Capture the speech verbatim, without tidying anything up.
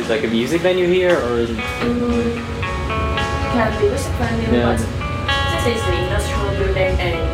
it like a music venue here, or is it? Mm, can be music venue, Yeah. but this is the industrial building and